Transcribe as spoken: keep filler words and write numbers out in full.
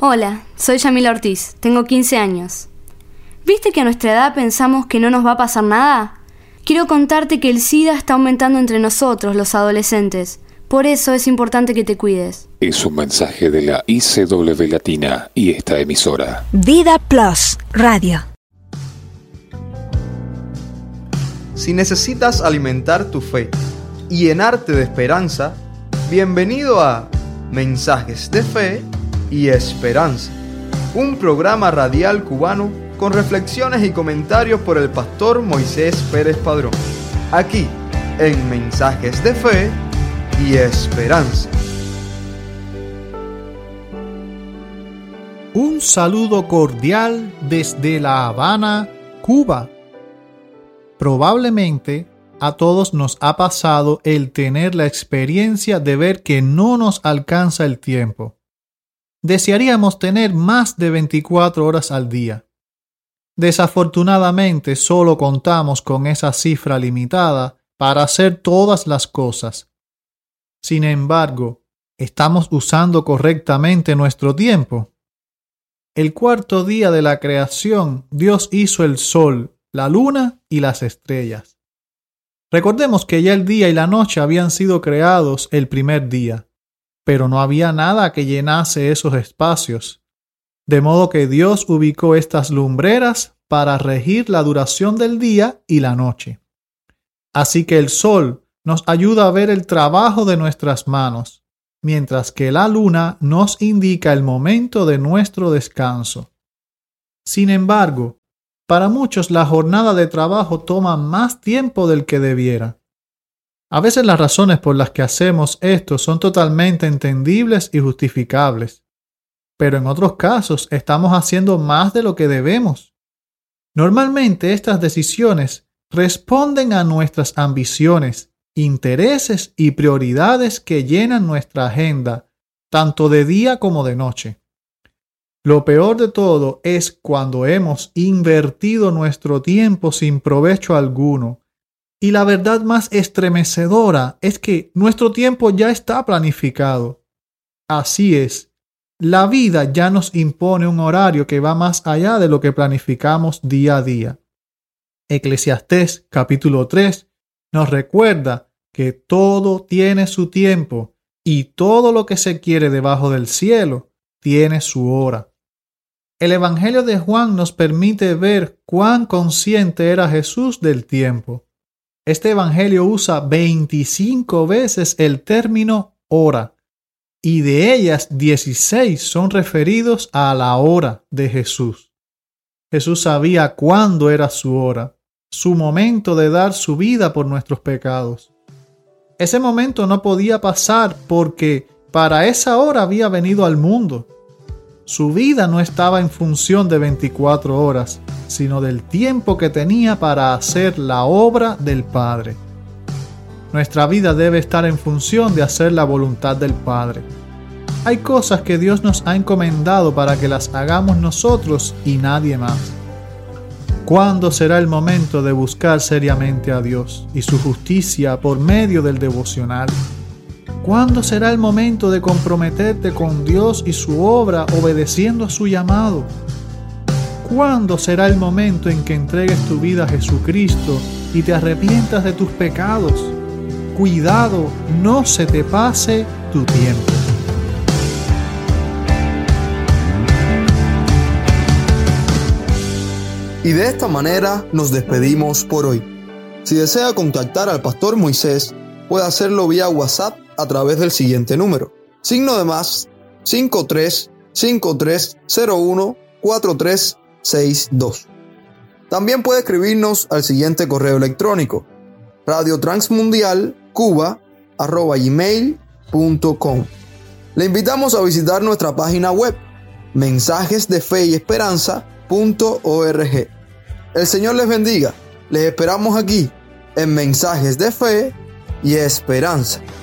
Hola, soy Yamila Ortiz, tengo quince años. ¿Viste que a nuestra edad pensamos que no nos va a pasar nada? Quiero contarte que el SIDA está aumentando entre nosotros, los adolescentes. Por eso es importante que te cuides. Es un mensaje de la I C W Latina y esta emisora. Vida Plus Radio. Si necesitas alimentar tu fe y llenarte de esperanza, bienvenido a Mensajes de Fe y Esperanza, un programa radial cubano con reflexiones y comentarios por el pastor Moisés Pérez Padrón, aquí en Mensajes de Fe y Esperanza. Un saludo cordial desde La Habana, Cuba. Probablemente a todos nos ha pasado el tener la experiencia de ver que no nos alcanza el tiempo. Desearíamos tener más de veinticuatro horas al día. Desafortunadamente, solo contamos con esa cifra limitada para hacer todas las cosas. Sin embargo, ¿estamos usando correctamente nuestro tiempo? El cuarto día de la creación, Dios hizo el sol, la luna y las estrellas. Recordemos que ya el día y la noche habían sido creados el primer día, pero no había nada que llenase esos espacios, de modo que Dios ubicó estas lumbreras para regir la duración del día y la noche. Así que el sol nos ayuda a ver el trabajo de nuestras manos, mientras que la luna nos indica el momento de nuestro descanso. Sin embargo, para muchos la jornada de trabajo toma más tiempo del que debiera. A veces las razones por las que hacemos esto son totalmente entendibles y justificables, pero en otros casos estamos haciendo más de lo que debemos. Normalmente estas decisiones responden a nuestras ambiciones, intereses y prioridades que llenan nuestra agenda, tanto de día como de noche. Lo peor de todo es cuando hemos invertido nuestro tiempo sin provecho alguno. Y la verdad más estremecedora es que nuestro tiempo ya está planificado. Así es, la vida ya nos impone un horario que va más allá de lo que planificamos día a día. Eclesiastés capítulo tres nos recuerda que todo tiene su tiempo y todo lo que se quiere debajo del cielo tiene su hora. El Evangelio de Juan nos permite ver cuán consciente era Jesús del tiempo. Este Evangelio usa veinticinco veces el término hora, y de ellas dieciséis son referidos a la hora de Jesús. Jesús sabía cuándo era su hora, su momento de dar su vida por nuestros pecados. Ese momento no podía pasar porque para esa hora había venido al mundo. Su vida no estaba en función de veinticuatro horas, sino del tiempo que tenía para hacer la obra del Padre. Nuestra vida debe estar en función de hacer la voluntad del Padre. Hay cosas que Dios nos ha encomendado para que las hagamos nosotros y nadie más. ¿Cuándo será el momento de buscar seriamente a Dios y su justicia por medio del devocional? ¿Cuándo será el momento de comprometerte con Dios y su obra obedeciendo a su llamado? ¿Cuándo será el momento en que entregues tu vida a Jesucristo y te arrepientas de tus pecados? Cuidado, no se te pase tu tiempo. Y de esta manera nos despedimos por hoy. Si desea contactar al pastor Moisés, puede hacerlo vía WhatsApp a través del siguiente número: signo de más cinco tres cinco tres cero uno cuatro tres seis dos. También puede escribirnos al siguiente correo electrónico: radiotransmundialcuba arroba gmail punto com. Le invitamos a visitar nuestra página web mensajes de fe y esperanza punto org. El Señor les bendiga. Les esperamos aquí en Mensajes de Fe y Esperanza.